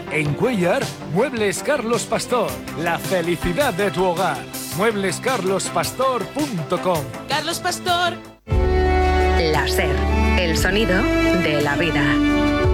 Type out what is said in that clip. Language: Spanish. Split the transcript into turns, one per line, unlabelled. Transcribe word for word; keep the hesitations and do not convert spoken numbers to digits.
En Cuéllar, Muebles Carlos Pastor. La felicidad de tu hogar. muebles carlos pastor punto com.
Carlos Pastor.
La SER, el sonido de la vida.